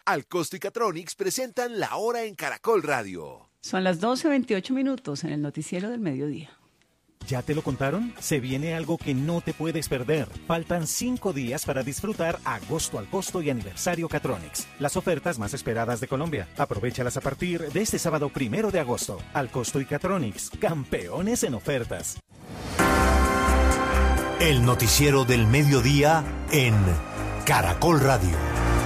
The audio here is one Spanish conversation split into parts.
Alcosto y Catronics presentan La Hora en Caracol Radio. Son las 12:28 en el noticiero del mediodía. ¿Ya te lo contaron? Se viene algo que no te puedes perder. Faltan 5 días para disfrutar Agosto al Costo y Aniversario Catronics. Las ofertas más esperadas de Colombia. Aprovéchalas a partir de este sábado 1 de agosto. Al Costo y Catronics, campeones en ofertas. El noticiero del mediodía en Caracol Radio.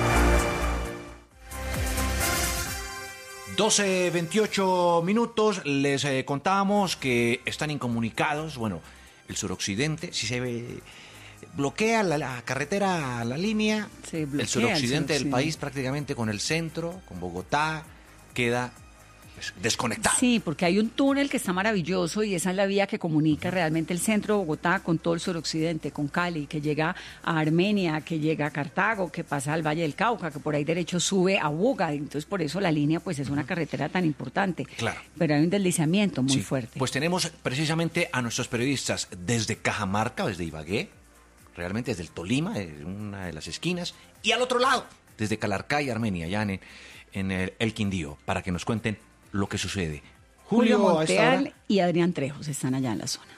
12:28, les contábamos que están incomunicados. Bueno, el suroccidente, si se ve, bloquea la carretera, la línea, el suroccidente del país prácticamente con el centro, con Bogotá, queda desconectado. Sí, porque hay un túnel que está maravilloso y esa es la vía que comunica realmente el centro de Bogotá con todo el suroccidente, con Cali, que llega a Armenia, que llega a Cartago, que pasa al Valle del Cauca, que por ahí derecho sube a Buga. Entonces, por eso la línea pues es una carretera tan importante. Claro. Pero hay un deslizamiento muy fuerte. Pues tenemos precisamente a nuestros periodistas desde Cajamarca, desde Ibagué, realmente desde el Tolima, en una de las esquinas, y al otro lado, desde Calarcá y Armenia, allá en el Quindío, para que nos cuenten lo que sucede. Julio Monteal y Adrián Trejos están allá en la zona.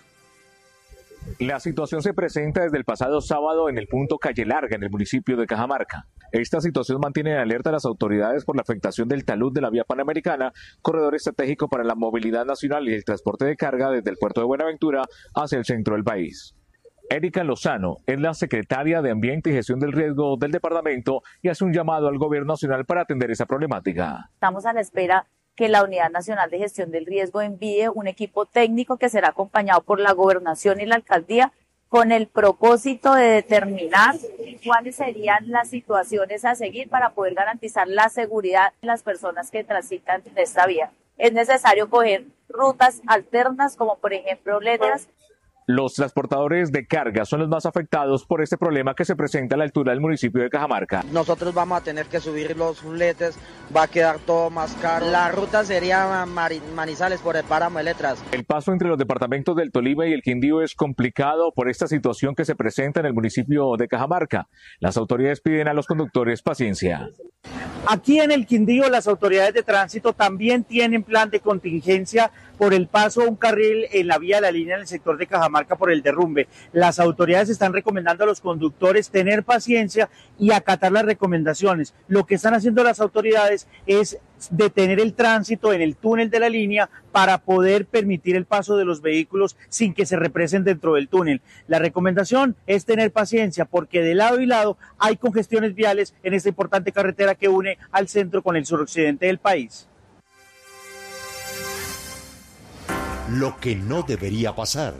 La situación se presenta desde el pasado sábado en el punto Calle Larga, en el municipio de Cajamarca. Esta situación mantiene en alerta a las autoridades por la afectación del talud de la vía panamericana, corredor estratégico para la movilidad nacional y el transporte de carga desde el puerto de Buenaventura hacia el centro del país. Erika Lozano es la secretaria de Ambiente y Gestión del Riesgo del departamento y hace un llamado al gobierno nacional para atender esa problemática. Estamos a la espera que la Unidad Nacional de Gestión del Riesgo envíe un equipo técnico que será acompañado por la Gobernación y la Alcaldía con el propósito de determinar cuáles serían las situaciones a seguir para poder garantizar la seguridad de las personas que transitan en esta vía. Es necesario coger rutas alternas como por ejemplo letras. Los transportadores de carga son los más afectados por este problema que se presenta a la altura del municipio de Cajamarca. Nosotros vamos a tener que subir los fletes, va a quedar todo más caro. La ruta sería Manizales por el páramo de Letras. El paso entre los departamentos del Tolima y el Quindío es complicado por esta situación que se presenta en el municipio de Cajamarca. Las autoridades piden a los conductores paciencia. Aquí en el Quindío las autoridades de tránsito también tienen plan de contingencia por el paso a un carril en la vía de la línea en el sector de Cajamarca por el derrumbe. Las autoridades están recomendando a los conductores tener paciencia y acatar las recomendaciones. Lo que están haciendo las autoridades es detener el tránsito en el túnel de la línea para poder permitir el paso de los vehículos sin que se represen dentro del túnel. La recomendación es tener paciencia porque de lado y lado hay congestiones viales en esta importante carretera que une al centro con el suroccidente del país. Lo que no debería pasar.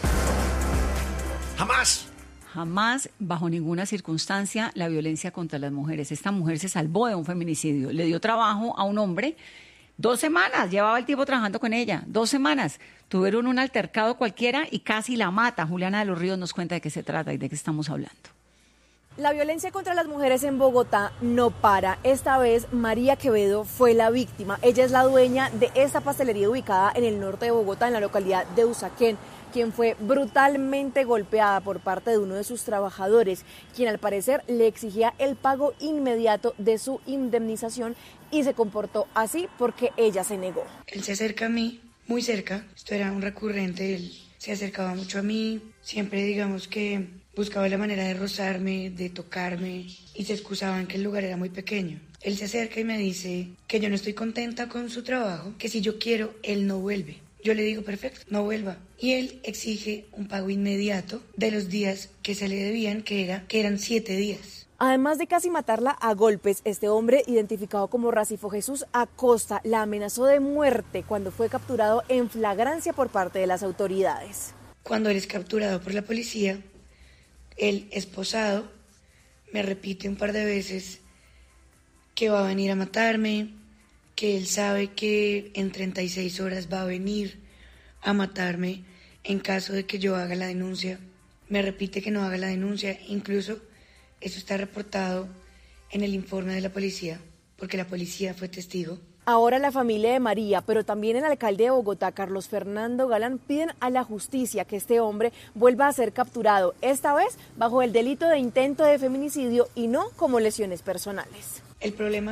Jamás, bajo ninguna circunstancia, la violencia contra las mujeres. Esta mujer se salvó de un feminicidio. Le dio trabajo a un hombre. 2 semanas llevaba el tipo trabajando con ella. 2 semanas. Tuvieron un altercado cualquiera y casi la mata. Juliana de los Ríos nos cuenta de qué se trata y de qué estamos hablando. La violencia contra las mujeres en Bogotá no para. Esta vez María Quevedo fue la víctima. Ella es la dueña de esta pastelería ubicada en el norte de Bogotá, en la localidad de Usaquén, quien fue brutalmente golpeada por parte de uno de sus trabajadores, quien al parecer le exigía el pago inmediato de su indemnización y se comportó así porque ella se negó. Él se acerca a mí, muy cerca, esto era un recurrente, él se acercaba mucho a mí, siempre digamos que buscaba la manera de rozarme, de tocarme y se excusaba en que el lugar era muy pequeño. Él se acerca y me dice que yo no estoy contenta con su trabajo, que si yo quiero, él no vuelve. Yo le digo, perfecto, no vuelva. Y él exige un pago inmediato de los días que se le debían, que eran 7 días. Además de casi matarla a golpes, este hombre, identificado como Racifo Jesús Acosta, la amenazó de muerte cuando fue capturado en flagrancia por parte de las autoridades. Cuando él es capturado por la policía, el esposado me repite un par de veces que va a venir a matarme, que él sabe que en 36 horas va a venir a matarme en caso de que yo haga la denuncia. Me repite que no haga la denuncia, incluso eso está reportado en el informe de la policía, porque la policía fue testigo. Ahora la familia de María, pero también el alcalde de Bogotá, Carlos Fernando Galán, piden a la justicia que este hombre vuelva a ser capturado, esta vez bajo el delito de intento de feminicidio y no como lesiones personales. El problema